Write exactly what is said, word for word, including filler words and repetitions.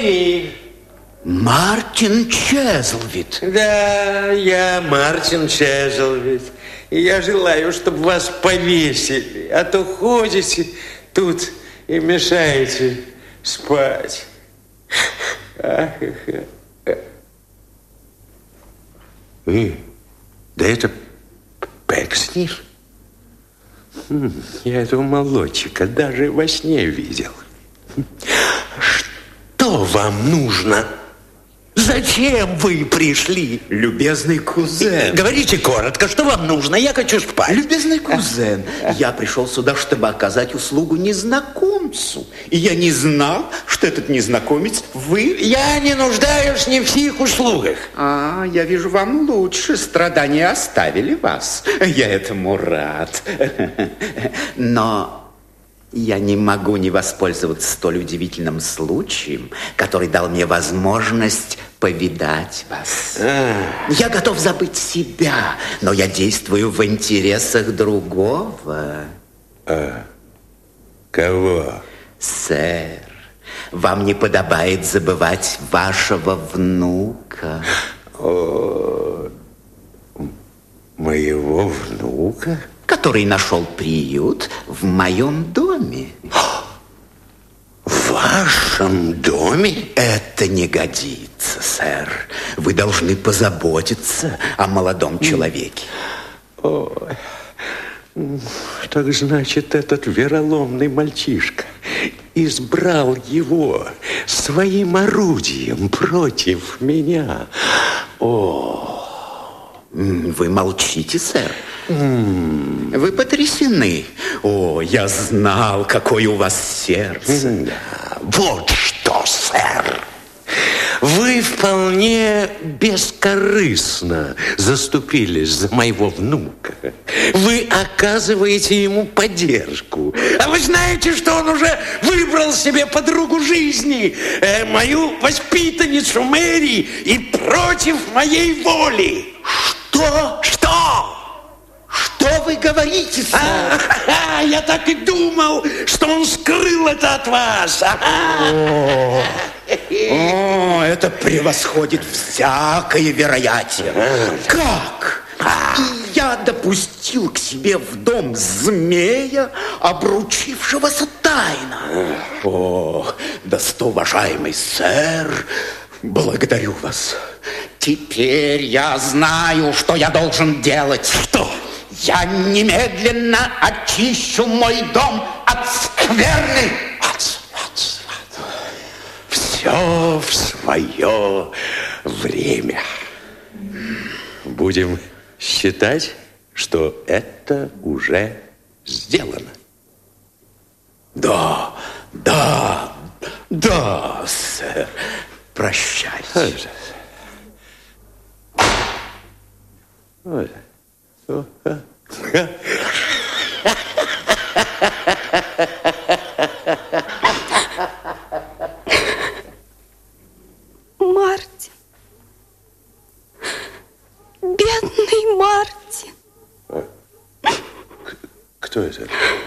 Мэри. Мартин Чезлвид. Да, я Мартин Чезлвид. И я желаю, чтобы вас повесили. А то ходите тут и мешаете спать. Вы, да это Пекснев? Я этого молодчика даже во сне видел. Что вам нужно? Зачем вы пришли? Любезный кузен. Говорите коротко, что вам нужно? Я хочу спать. Любезный кузен, я пришел сюда, чтобы оказать услугу незнакомцу. И я не знал, что этот незнакомец вы... Я не нуждаюсь ни в чьих услугах. А, я вижу, вам лучше. Страдания оставили вас. Я этому рад. Но... я не могу не воспользоваться столь удивительным случаем, который дал мне возможность повидать вас. А. Я готов забыть себя, но я действую в интересах другого. А. Кого? Сэр, вам не подобает забывать вашего внука. О, моего внука? Который нашел приют в моем доме. В вашем доме? Это не годится, сэр. Вы должны позаботиться о молодом человеке. Ой, так значит, этот вероломный мальчишка избрал его своим орудием против меня. О, вы молчите, сэр. Mm. Вы потрясены. О, я знал, какое у вас сердце. Да. Вот что, сэр. Вы вполне бескорыстно заступились за моего внука. Вы оказываете ему поддержку. А вы знаете, что он уже выбрал себе подругу жизни, э, мою воспитанницу Мэри, и против моей воли. Что? Что? Что вы говорите, сэр? А, я так и думал, что он скрыл это от вас. О, о, это превосходит всякое вероятие. Как? И я допустил к себе в дом змея, обручившегося тайно. О, достоуважаемый сэр, благодарю вас. Теперь я знаю, что я должен делать. Что? Я немедленно очищу мой дом от скверны. Все в свое время. Будем считать, что это уже сделано. Да, да, да, сэр. Прощайте. Вот. Мартин. Бедный Мартин. Кто это?